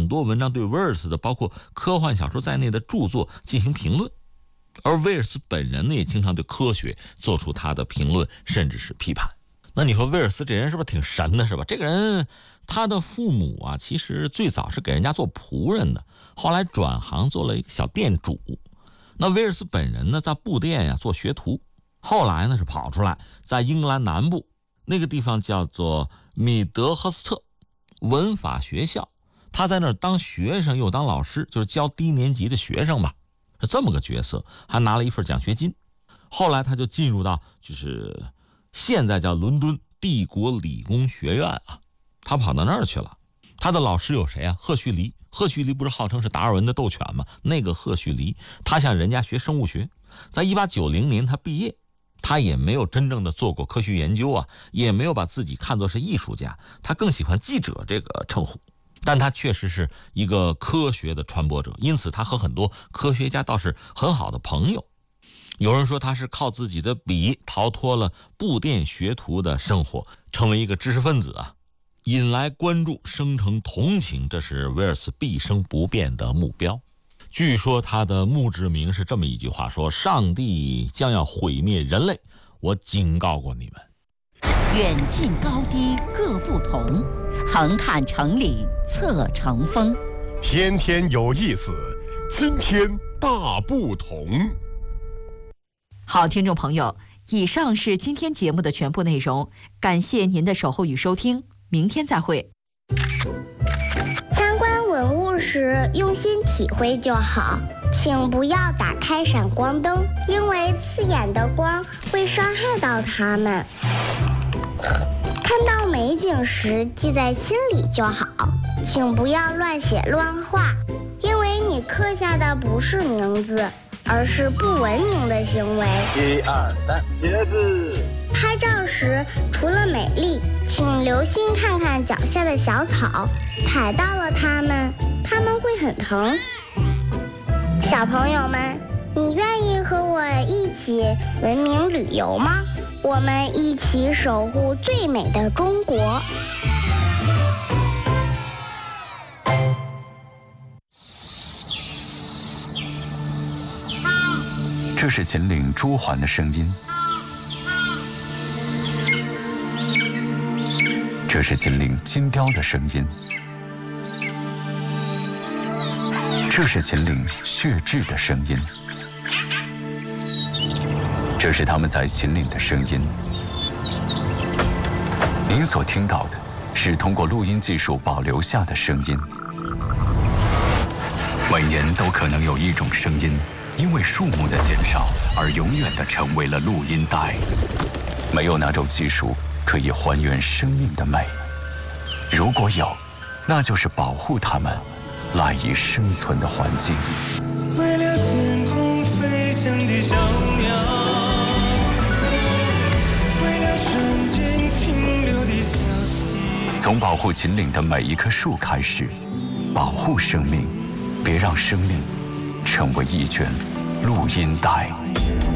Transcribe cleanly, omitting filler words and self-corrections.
很多文章对威尔斯的包括科幻小说在内的著作进行评论，而威尔斯本人呢也经常对科学做出他的评论甚至是批判。那你说威尔斯这人是不是挺神的，是吧？这个人他的父母啊其实最早是给人家做仆人的，后来转行做了一个小店主。那威尔斯本人呢在布店呀做学徒，后来呢是跑出来在英格兰南部那个地方叫做米德赫斯特文法学校，他在那儿当学生又当老师，就是教低年级的学生吧，是这么个角色，还拿了一份奖学金。后来他就进入到就是现在叫伦敦帝国理工学院啊，他跑到那儿去了。他的老师有谁啊？赫胥黎。赫胥黎不是号称是达尔文的斗犬吗？那个赫胥黎，他向人家学生物学，在1890年他毕业，他也没有真正的做过科学研究啊，也没有把自己看作是艺术家，他更喜欢记者这个称呼。但他确实是一个科学的传播者，因此他和很多科学家倒是很好的朋友。有人说他是靠自己的笔逃脱了布店学徒的生活，成为一个知识分子啊，引来关注，生成同情，这是威尔斯毕生不变的目标。据说他的墓志铭是这么一句话，说上帝将要毁灭人类，我警告过你们。 远近高低各不同，横看成岭侧成峰。 天天有意思，今天大不同。 好，听众朋友，以上是今天节目的全部内容，感谢您的守候与收听，明天再会。 参观文物时用心体会就好，请不要打开闪光灯，因为刺眼的光会伤害到它们。看到美景时记在心里就好，请不要乱写乱画，因为你刻下的不是名字，而是不文明的行为。 1、2、3，茄子。 拍照时除了美丽，请留心看看脚下的小草，踩到了它们会很疼。小朋友们，你愿意和我一起文明旅游吗？我们一起守护最美的中国。 这是秦岭朱鹮的声音，这是秦岭金雕的声音，这是秦岭血雉的声音，这是他们在秦岭的声音。您所听到的是通过录音技术保留下的声音。每年都可能有一种声音因为树木的减少而永远地成为了录音带。没有哪种技术可以还原生命的美，如果有，那就是保护它们赖以生存的环境。 为了天空飞翔的小鸟，为了瞬间清流的小溪。 从保护秦岭的每一棵树开始，保护生命，别让生命成为一卷录音带。